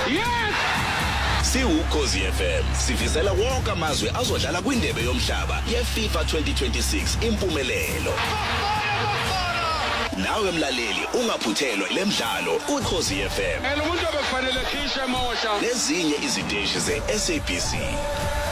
Yes! Ukhozi FM sifisela wonke amazwe azodlala kwindebe yomhlaba yeFIFA 2026 impumelelo. Nawe mlaleli ungaphuthelwa lemidlalo uKhozi FM. Umuntu obekufanele khishe emosha. Nezinye iziteshi zeSABC.